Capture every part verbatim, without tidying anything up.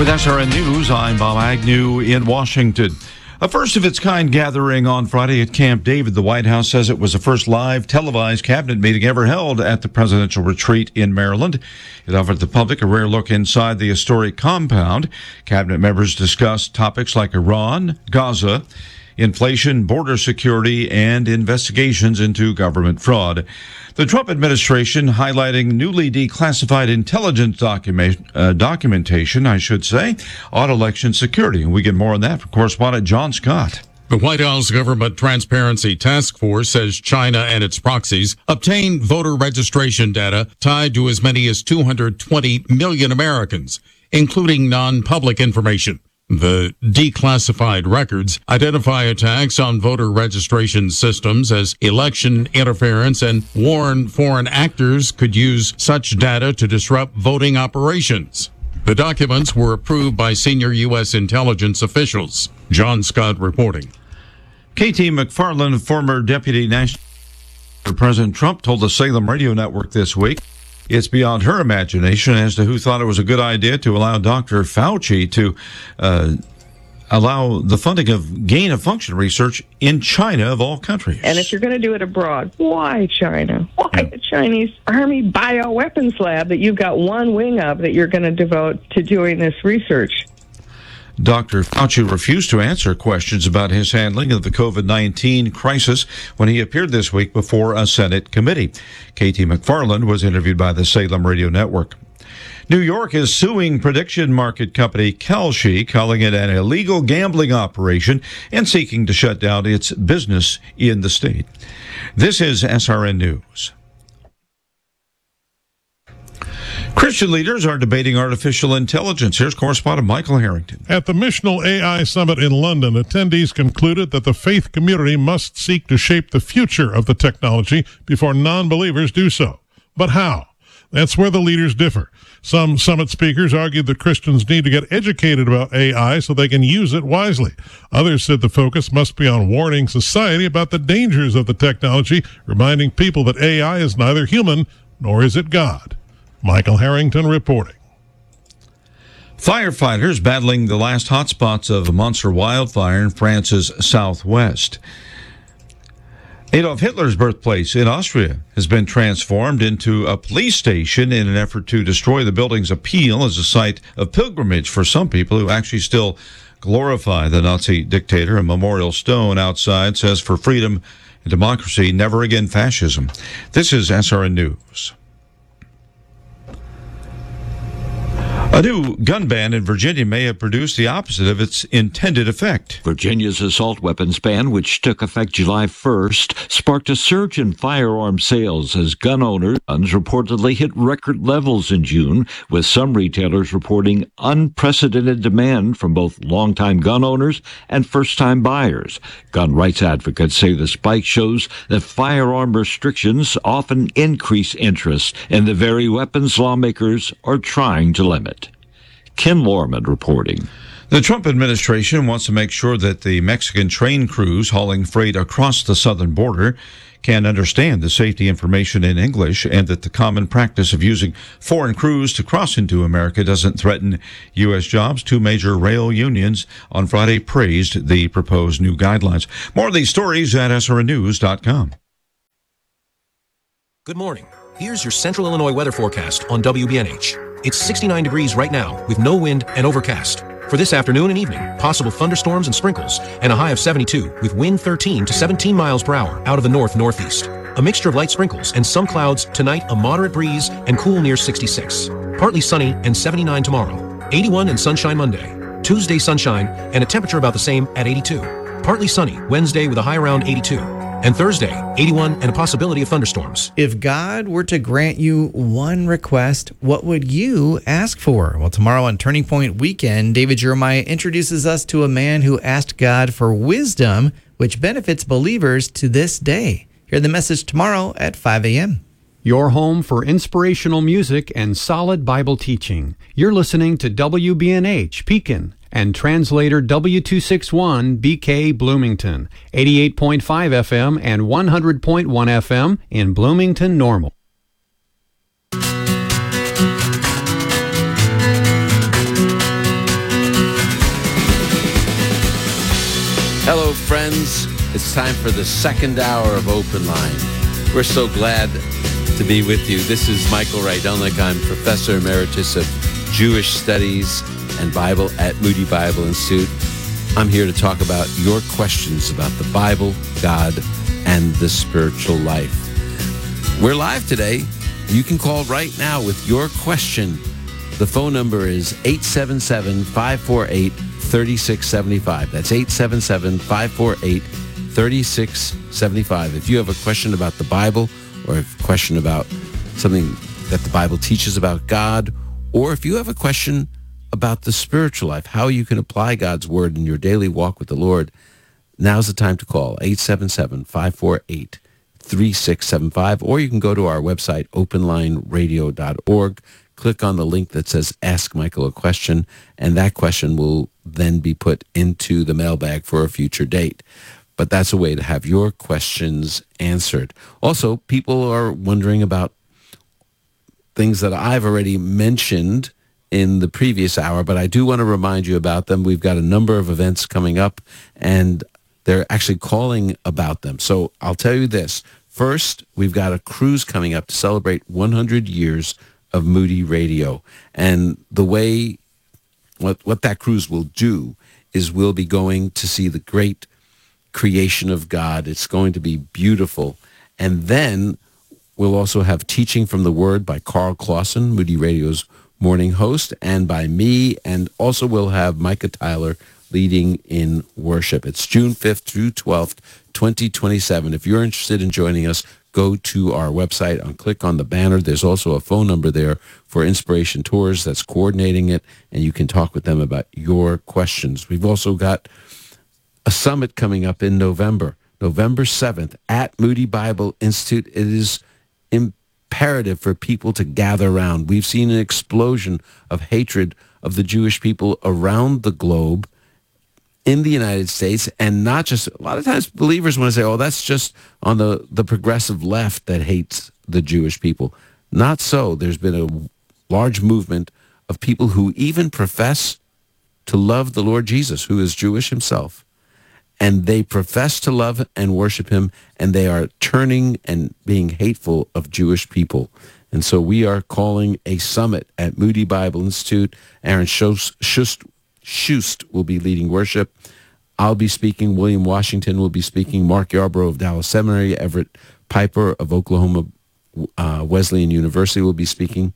With S R N News, I'm Bob Agnew in Washington. A first-of-its-kind gathering on Friday at Camp David. The White House says it was the first live televised cabinet meeting ever held at the presidential retreat in Maryland. It offered the public a rare look inside the historic compound. Cabinet members discussed topics like Iran, Gaza, inflation, border security, and investigations into government fraud. The Trump administration highlighting newly declassified intelligence document, uh, documentation, I should say, on election security. And we get more on that from correspondent John Scott. The White House Government Transparency Task Force says China and its proxies obtained voter registration data tied to as many as two hundred twenty million Americans, including non-public information. The declassified records identify attacks on voter registration systems as election interference and warn foreign actors could use such data to disrupt voting operations. The documents were approved by senior U S intelligence officials. John Scott reporting. Katie McFarland, former Deputy National President Trump, told the Salem Radio Network this week it's beyond her imagination as to who thought it was a good idea to allow Doctor Fauci to uh, allow the funding of gain-of-function research in China, of all countries. And if you're going to do it abroad, why China? Why the Chinese Army bioweapons lab that you've got one wing of that you're going to devote to doing this research? Doctor Fauci refused to answer questions about his handling of the COVID nineteen crisis when he appeared this week before a Senate committee. Katie McFarland was interviewed by the Salem Radio Network. New York is suing prediction market company Kalshi, calling it an illegal gambling operation and seeking to shut down its business in the state. This is S R N News. Christian leaders are debating artificial intelligence. Here's correspondent Michael Harrington. At the Missional A I Summit in London, attendees concluded that the faith community must seek to shape the future of the technology before non-believers do so. But how? That's where the leaders differ. Some summit speakers argued that Christians need to get educated about A I so they can use it wisely. Others said the focus must be on warning society about the dangers of the technology, reminding people that A I is neither human nor is it God. Michael Harrington reporting. Firefighters battling the last hotspots of a monster wildfire in France's southwest. Adolf Hitler's birthplace in Austria has been transformed into a police station in an effort to destroy the building's appeal as a site of pilgrimage for some people who actually still glorify the Nazi dictator. A memorial stone outside says, "For freedom and democracy, never again fascism." This is S R N News. A new gun ban in Virginia may have produced the opposite of its intended effect. Virginia's assault weapons ban, which took effect July first, sparked a surge in firearm sales as gun owners reportedly hit record levels in June, with some retailers reporting unprecedented demand from both longtime gun owners and first-time buyers. Gun rights advocates say the spike shows that firearm restrictions often increase interest in the very weapons lawmakers are trying to limit. Ken Lorman reporting. The Trump administration wants to make sure that the Mexican train crews hauling freight across the southern border can understand the safety information in English and that the common practice of using foreign crews to cross into America doesn't threaten U S jobs. Two major rail unions on Friday praised the proposed new guidelines. More of these stories at S R N news dot com. Good morning. Here's your Central Illinois weather forecast on W B N H. It's sixty-nine degrees right now with no wind and overcast. For this afternoon and evening, possible thunderstorms and sprinkles, and a high of seventy-two with wind thirteen to seventeen miles per hour out of the north-northeast. A mixture of light sprinkles and some clouds. Tonight, a moderate breeze and cool near sixty-six. Partly sunny and seventy-nine tomorrow. eighty-one and sunshine Monday. Tuesday sunshine and a temperature about the same at eighty-two. Partly sunny Wednesday with a high around eighty-two. And Thursday, eighty-one and a possibility of thunderstorms. If God were to grant you one request, what would you ask for? Well, tomorrow on Turning Point Weekend, David Jeremiah introduces us to a man who asked God for wisdom, which benefits believers to this day. Hear the message tomorrow at five a.m. Your home for inspirational music and solid Bible teaching. You're listening to W B N H Pekin and translator W two sixty-one B K Bloomington, eighty-eight point five F M and one hundred point one F M in Bloomington Normal. friends. It's time for the second hour of Open Line. We're so glad to be with you. This is Michael Rydelnik. I'm Professor Emeritus of Jewish Studies and Bible at Moody Bible Institute. I'm here to talk about your questions about the Bible, God, and the spiritual life. We're live today. You can call right now with your question. The phone number is eight seven seven, five four eight, three six seven five. That's eight seven seven, five four eight, three six seven five. If you have a question about the Bible, or a question about something that the Bible teaches about God, or if you have a question about the spiritual life, how you can apply God's word in your daily walk with the Lord, now's the time to call eight seven seven, five four eight, three six seven five, or you can go to our website, open line radio dot org. Click on the link that says Ask Michael a Question, and that question will then be put into the mailbag for a future date. But that's a way to have your questions answered. Also, people are wondering about things that I've already mentioned in the previous hour, but I do want to remind you about them. We've got a number of events coming up, and they're actually calling about them. So I'll tell you this. First, we've got a cruise coming up to celebrate one hundred years of Moody Radio. And the way, what, what that cruise will do is we'll be going to see the great creation of God. It's going to be beautiful. And then we'll also have teaching from the Word by Carl Clausen, Moody Radio's morning host, and by me. And also we'll have Micah Tyler leading in worship. It's June fifth through twelfth, twenty twenty-seven. If you're interested in joining us, go to our website and click on the banner. There's also a phone number there for Inspiration Tours that's coordinating it, and you can talk with them about your questions. We've also got a summit coming up in November, November seventh, at Moody Bible Institute. It is imperative for people to gather around. We've seen an explosion of hatred of the Jewish people around the globe, in the United States, and not just, a lot of times believers want to say, oh, that's just on the, the progressive left that hates the Jewish people. Not so. There's been a large movement of people who even profess to love the Lord Jesus, who is Jewish himself. And they profess to love and worship him, and they are turning and being hateful of Jewish people. And so we are calling a summit at Moody Bible Institute. Aaron Schust, Schust Schust will be leading worship. I'll be speaking. William Washington will be speaking. Mark Yarbrough of Dallas Seminary. Everett Piper of Oklahoma uh, Wesleyan University will be speaking.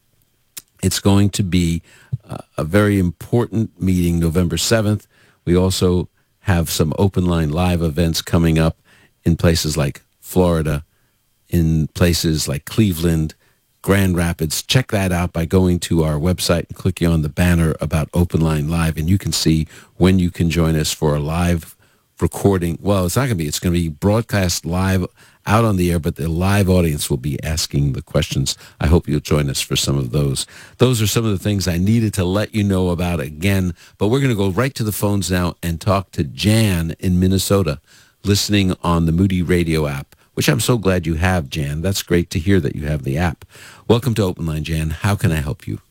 It's going to be uh, a very important meeting, November seventh. We also have some Open Line Live events coming up in places like Florida, in places like Cleveland, Grand Rapids. Check that out by going to our website and clicking on the banner about Open Line Live, and you can see when you can join us for a live recording. Well, it's not going to be. It's going to be broadcast live out on the air, but the live audience will be asking the questions. I hope you'll join us for some of those. Those are some of the things I needed to let you know about again, but we're going to go right to the phones now and talk to Jan in Minnesota, listening on the Moody Radio app, which I'm so glad you have, Jan. That's great to hear that you have the app. Welcome to Open Line, Jan. How can I help you?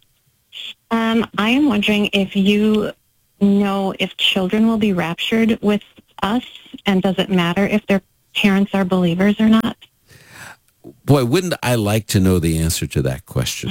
Um, I am wondering if you know if children will be raptured with us, and does it matter if their parents are believers or not? Boy, wouldn't I like to know the answer to that question.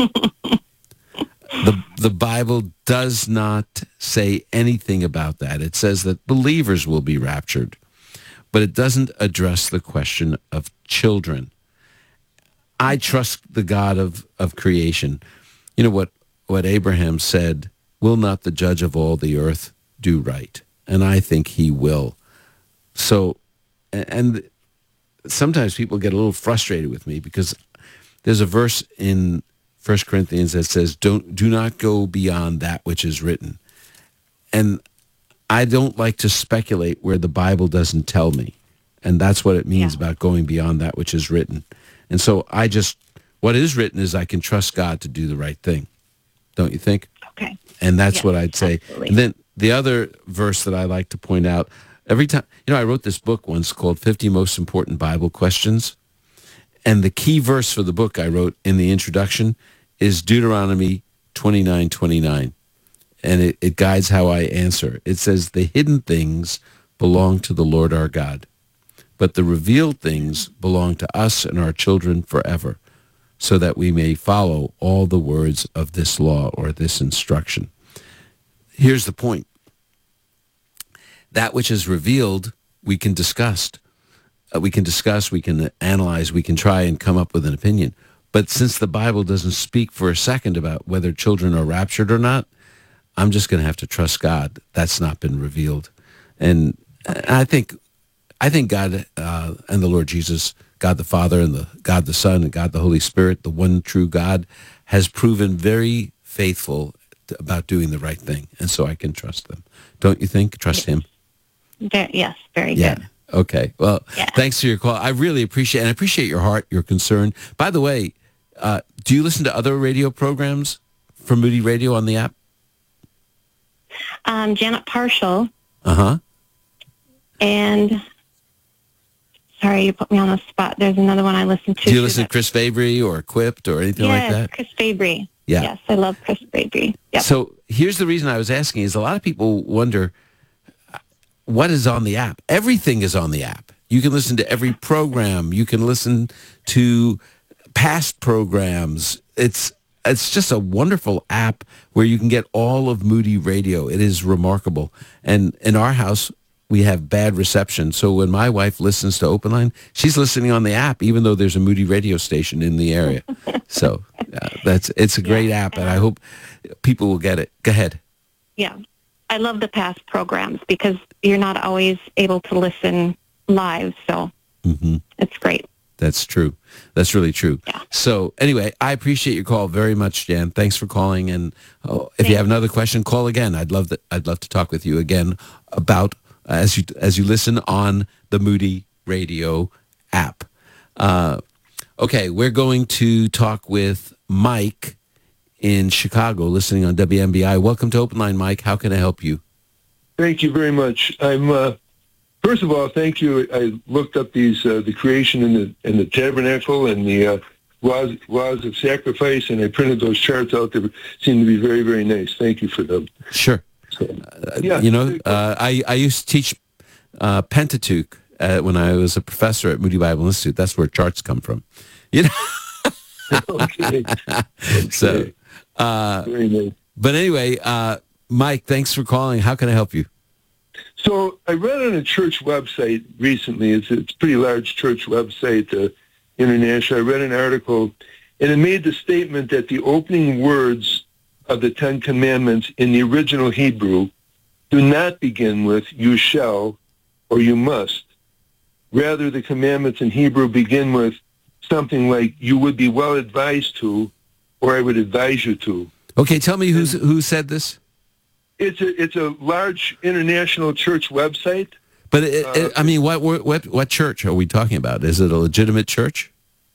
the The Bible does not say anything about that. It says that believers will be raptured, but it doesn't address the question of children. I trust the God of, of creation. You know what, what Abraham said, will not the judge of all the earth do right? And I think he will. So, and sometimes people get a little frustrated with me because there's a verse in First Corinthians that says, "Don't do not go beyond that which is written." And I don't like to speculate where the Bible doesn't tell me. And that's what it means yeah. about going beyond that which is written. And so I just, what is written is I can trust God to do the right thing. Don't you think? Okay. And that's yes, what I'd say. Absolutely. And then the other verse that I like to point out, every time, you know, I wrote this book once called fifty Most Important Bible Questions. And the key verse for the book I wrote in the introduction is Deuteronomy twenty-nine twenty-nine. And it, it guides how I answer. It says, the hidden things belong to the Lord our God, but the revealed things belong to us and our children forever, so that we may follow all the words of this law or this instruction. Here's the point. That which is revealed, we can discuss. Uh, we can discuss, we can analyze, we can try and come up with an opinion. But since the Bible doesn't speak for a second about whether children are raptured or not, I'm just going to have to trust God. That's not been revealed. And I think I think God uh, and the Lord Jesus, God the Father and the God the Son and God the Holy Spirit, the one true God, has proven very faithful to, about doing the right thing. And so I can trust them. Don't you think? Trust him? Very, yes, very Yeah. good. Okay. Well, Yeah. thanks for your call. I really appreciate, and I appreciate your heart, your concern. By the way, uh, do you listen to other radio programs from Moody Radio on the app? Um, Janet Parshall, Uh-huh. and sorry, you put me on the spot. There's another one I listen to. Do you too listen to that- Chris Fabry or Equipped or anything like Yes, that? Chris Fabry. Yeah. Yes, I love Chris Fabry. Yep. So here's the reason I was asking is a lot of people wonder what is on the app. Everything is on the app. You can listen to every program. You can listen to past programs. It's it's just a wonderful app where you can get all of Moody Radio. It is remarkable. And in our house, we have bad reception. So when my wife listens to Open Line, she's listening on the app, even though there's a Moody radio station in the area. So uh, that's it's a great app, and I hope people will get it. Go ahead. Yeah. I love the past programs because you're not always able to listen live, so Mm-hmm. it's great. That's true. That's really true. Yeah. So anyway, I appreciate your call very much, Jan. Thanks for calling. And oh, if you have another question, call again. I'd love that. I'd love to talk with you again about uh, as you as you listen on the Moody Radio app. Uh, okay, we're going to talk with Mike in Chicago, listening on W M B I. Welcome to Open Line, Mike. How can I help you? Thank you very much. I'm. Uh, first of all, thank you. I looked up these uh, the creation in the in the tabernacle and the uh, laws laws of sacrifice, and I printed those charts out. They seem to be very very nice. Thank you for them. Sure. So, Uh, yeah. you know, uh, I, I used to teach uh, Pentateuch uh, when I was a professor at Moody Bible Institute. That's where charts come from. You know? okay. So, uh, Very nice. but anyway, uh, Mike, thanks for calling. How can I help you? So I read on a church website recently. It's, it's a pretty large church website, uh, international. I read an article, and it made the statement that the opening words of the Ten Commandments in the original Hebrew do not begin with "you shall" or "you must." Rather, the commandments in Hebrew begin with something like "you would be well advised to," or "I would advise you to." Okay, tell me who's, who said this. It's a it's a large international church website. But it, it, I mean, what, what what church are we talking about? Is it a legitimate church?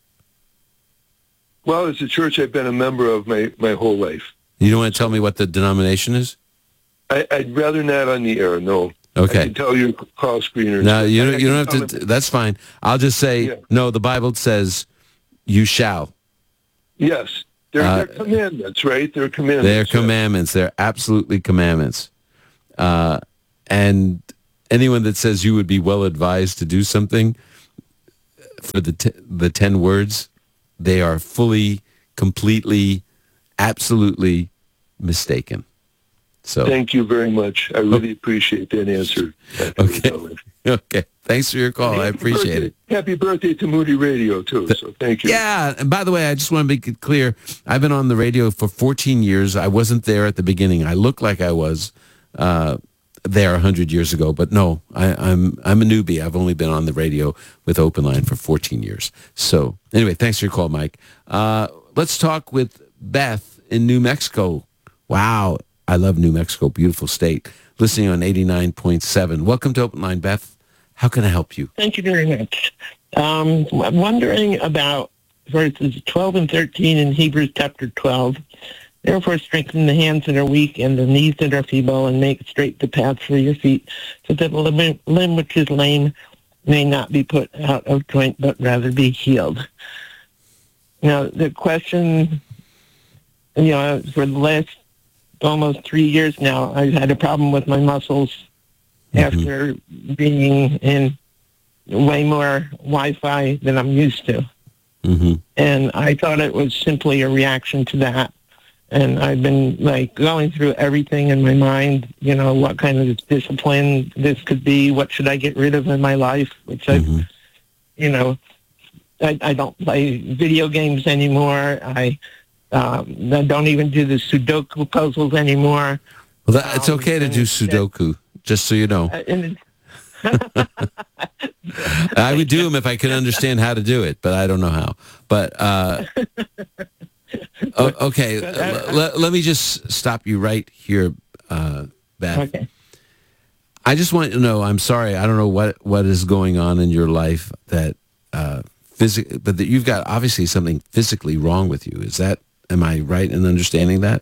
Well, it's a church I've been a member of my, my whole life. You don't want to tell me what the denomination is? I, I'd rather not on the air. No. Okay. I can tell you call screeners. No, you I- don't, I you can don't have tell to. That's fine. I'll just say Yeah. no. The Bible says, "You shall." Yes, they're, Uh, they're commandments, right? They're commandments. They're yeah. commandments. They're absolutely commandments. Uh, and anyone that says you would be well advised to do something for the t- the ten words, they are fully, completely, absolutely mistaken. So Thank you very much. I really appreciate that answer. okay, okay. Thanks for your call. I Happy appreciate birthday. it. Happy birthday to Moody Radio too. So thank you. Yeah, and by the way, I just want to make it clear, I've been on the radio for fourteen years. I wasn't there at the beginning. I look like I was uh, there one hundred years ago, but no, I, I'm I'm a newbie. I've only been on the radio with Open Line for fourteen years. So anyway, thanks for your call, Mike. Uh, let's talk with Beth in New Mexico. Wow, I love New Mexico, beautiful state. Listening on eighty-nine point seven. Welcome to Open Line, Beth. How can I help you? Thank you very much. Um, I'm wondering about verses twelve and thirteen in Hebrews chapter twelve. Therefore strengthen the hands that are weak and the knees that are feeble, and make straight the paths for your feet, so that the limb, limb which is lame may not be put out of joint, but rather be healed. Now, the question, you know, for the last almost three years now, I've had a problem with my muscles after being in way more Wi-Fi than I'm used to. Mm-hmm. And I thought it was simply a reaction to that. And I've been like going through everything in my mind, you know, what kind of discipline this could be, what should I get rid of in my life, which Mm-hmm. I, you know, I, I don't play video games anymore. I, um, I don't even do the Sudoku puzzles anymore. Well, that, it's Um, okay to and do it's- Sudoku, just so you know. Uh, and it's, I would do them if I could understand how to do it, but I don't know how. But uh, o- okay, l- let, let me just stop you right here, uh, Beth. okay. I just want to know. I'm sorry. I don't know what, what is going on in your life that uh, physic, but that you've got obviously something physically wrong with you. Is that? Am I right in understanding that?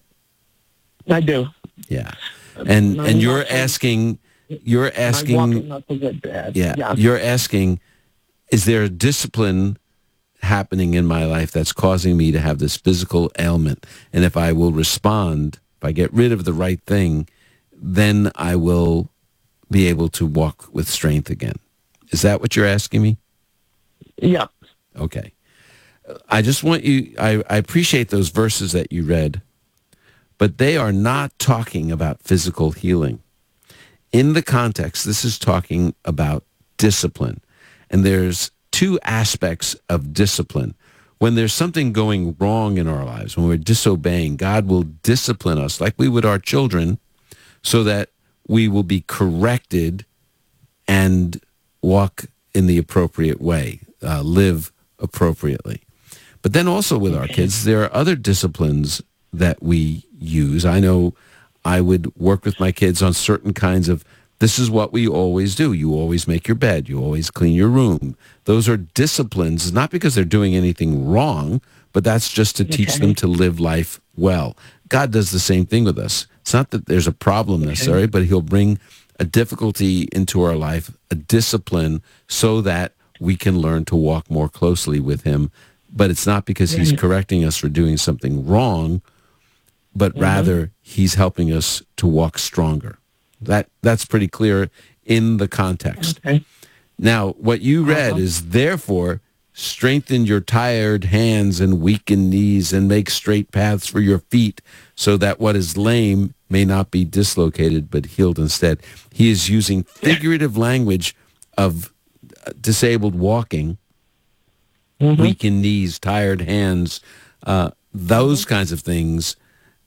I do. Yeah, and My and you're muscles- asking. You're My walking asking. muscles are bad. Yeah, yeah. you're asking. Is there a discipline happening in my life that's causing me to have this physical ailment? And if I will respond, if I get rid of the right thing, then I will be able to walk with strength again. Is that what you're asking me? Yeah. Okay. I just want you, I, I appreciate those verses that you read, but they are not talking about physical healing. In the context, this is talking about discipline. And there's two aspects of discipline. When there's something going wrong in our lives, when we're disobeying, God will discipline us like we would our children so that we will be corrected and walk in the appropriate way, uh, live appropriately. But then also with our kids, there are other disciplines that we use. I know I would work with my kids on certain kinds of, this is what we always do. You always make your bed. You always clean your room. Those are disciplines, not because they're doing anything wrong, but that's just to teach them to live life well. God does the same thing with us. It's not that there's a problem necessarily, but he'll bring a difficulty into our life, a discipline, so that we can learn to walk more closely with him. But it's not because he's correcting us for doing something wrong, but mm-hmm. rather he's helping us to walk stronger. That that's pretty clear in the context. Okay. Now, what you read uh-huh. is, therefore, strengthen your tired hands and weakened knees and make straight paths for your feet so that what is lame may not be dislocated but healed instead. He is using figurative language of disabled walking, mm-hmm. weakened knees, tired hands, uh, those mm-hmm. kinds of things,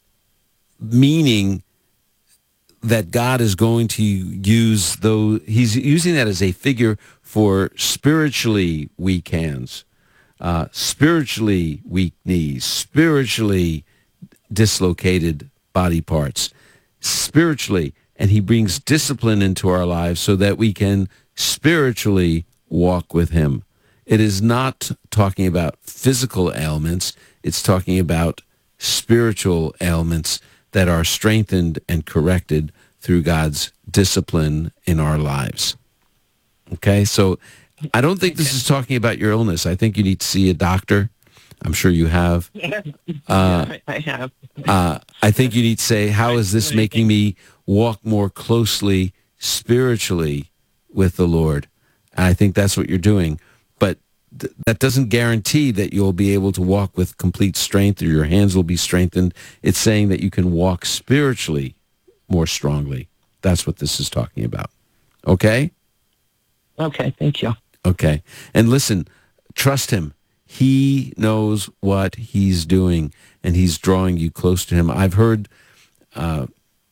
meaning that God is going to use those, he's using that as a figure for spiritually weak hands, uh, spiritually weak knees, spiritually dislocated body parts, spiritually, and he brings discipline into our lives so that we can spiritually walk with him. It is not talking about physical ailments, it's talking about spiritual ailments that are strengthened and corrected through God's discipline in our lives. Okay, so I don't think this is talking about your illness. I think you need to see a doctor. I'm sure you have. Yeah, uh, I have. uh, I think you need to say, how is this making me walk more closely spiritually with the Lord? And I think that's what you're doing. But th- that doesn't guarantee that you'll be able to walk with complete strength or your hands will be strengthened. It's saying that you can walk spiritually more strongly. That's what this is talking about. Okay? Okay, thank you. Okay. And listen, trust him. He knows what he's doing, and he's drawing you close to him. I've heard uh,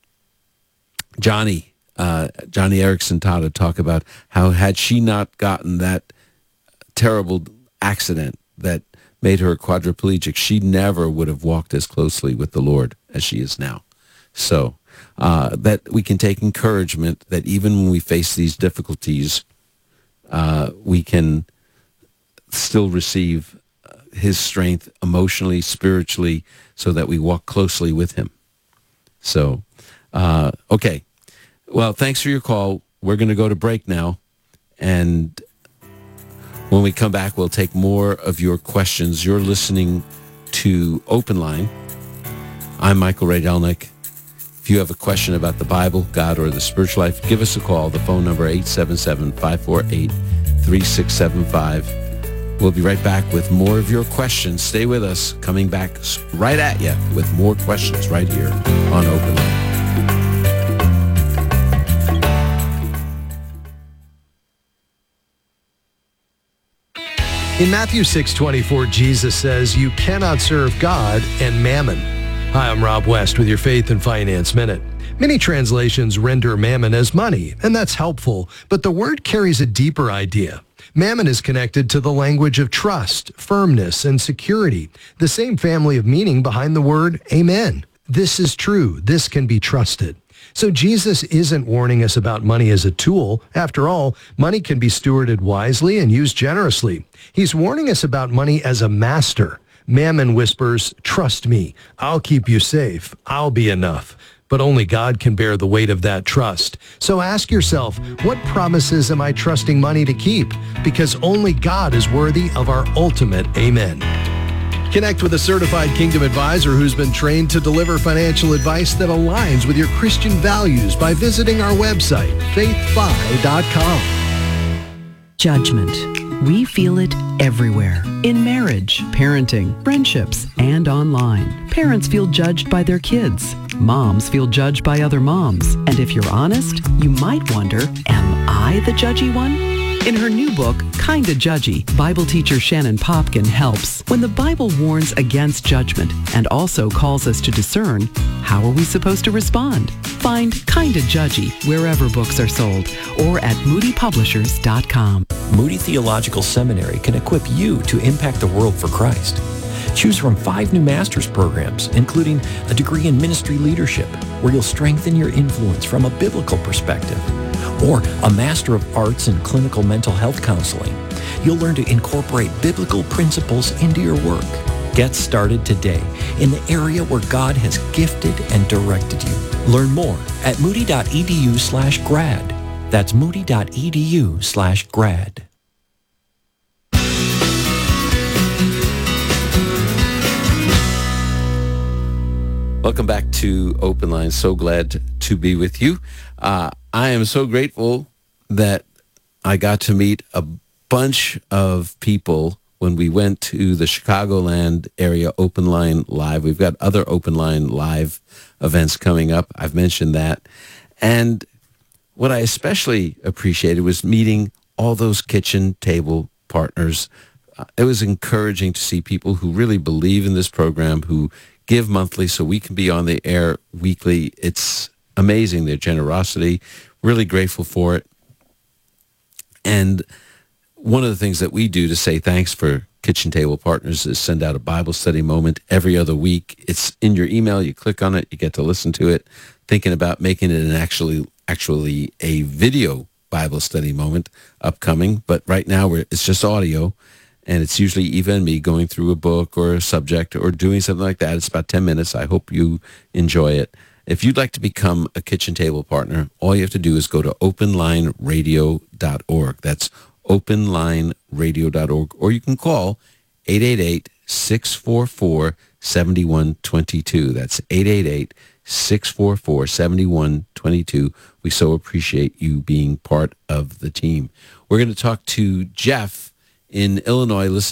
Johnny, uh, Johnny Erickson Tada talk about how had she not gotten that terrible accident that made her quadriplegic, she never would have walked as closely with the Lord as she is now. So uh, that we can take encouragement that even when we face these difficulties, uh, we can still receive his strength emotionally, spiritually, so that we walk closely with him. So, uh, okay. Well, thanks for your call. We're going to go to break now. And when we come back, we'll take more of your questions. You're listening to Open Line. I'm Michael Rydelnik. If you have a question about the Bible, God, or the spiritual life, give us a call. The phone number eight seven seven, five four eight, three six seven five. We'll be right back with more of your questions. Stay with us, coming back right at you with more questions right here on Open Line. In Matthew six twenty-four, Jesus says, "You cannot serve God and mammon." Hi, I'm Rob West with your Faith and Finance Minute. Many translations render mammon as money, and that's helpful, but the word carries a deeper idea. Mammon is connected to the language of trust, firmness, and security, the same family of meaning behind the word amen. This is true. This can be trusted. So Jesus isn't warning us about money as a tool. After all, money can be stewarded wisely and used generously. He's warning us about money as a master. Mammon whispers, "Trust me. I'll keep you safe. I'll be enough." But only God can bear the weight of that trust. So ask yourself, what promises am I trusting money to keep? Because only God is worthy of our ultimate amen. Connect with a certified Kingdom advisor who's been trained to deliver financial advice that aligns with your Christian values by visiting our website, faith fi dot com. Judgment. We feel it everywhere. In marriage, parenting, friendships, and online. Parents feel judged by their kids. Moms feel judged by other moms. And if you're honest, you might wonder, am I the judgy one? In her new book, Kinda Judgy, Bible teacher Shannon Popkin helps. When the Bible warns against judgment and also calls us to discern, how are we supposed to respond? Find Kinda Judgy wherever books are sold or at moody publishers dot com. Moody Theological Seminary can equip you to impact the world for Christ. Choose from five new master's programs, including a degree in ministry leadership, where you'll strengthen your influence from a biblical perspective, or a Master of Arts in Clinical Mental Health Counseling. You'll learn to incorporate biblical principles into your work. Get started today in the area where God has gifted and directed you. Learn more at moody.edu slash grad. That's moody.edu slash grad. Welcome back to Open Line. So glad to be with you. Uh, I am so grateful that I got to meet a bunch of people when we went to the Chicagoland area Open Line Live. We've got other Open Line Live events coming up. I've mentioned that. And what I especially appreciated was meeting all those kitchen table partners. Uh, it was encouraging to see people who really believe in this program, who give monthly so we can be on the air weekly. It's amazing, their generosity. Really grateful for it. And one of the things that we do to say thanks for Kitchen Table Partners is send out a Bible study moment every other week. It's in your email. You click on it. You get to listen to it. Thinking about making it an actually actually a video Bible study moment upcoming. But right now we're, it's just audio. And it's usually Eva and me going through a book or a subject or doing something like that. It's about ten minutes. I hope you enjoy it. If you'd like to become a Kitchen Table Partner, all you have to do is go to open line radio dot org. That's open line radio dot org. Or you can call eight eight eight, six four four, seven one two two. That's eight eight eight, six four four, seven one two two. We so appreciate you being part of the team. We're going to talk to Jeff in Illinois. Listen